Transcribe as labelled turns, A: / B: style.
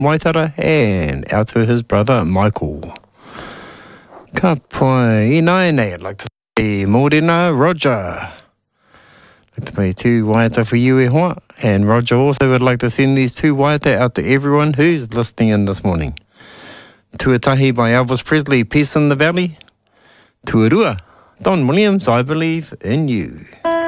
A: Waitara, and out to his brother Michael. Ka pai I nei, I'd like to say Morena Roger. I'd like to pay 2 waiata for you e hoa. And Roger also would like to send these 2 waiata out to everyone who's listening in this morning. Tuatahi by Elvis Presley, Peace in the Valley. Tuarua, Don Williams, I Believe in You.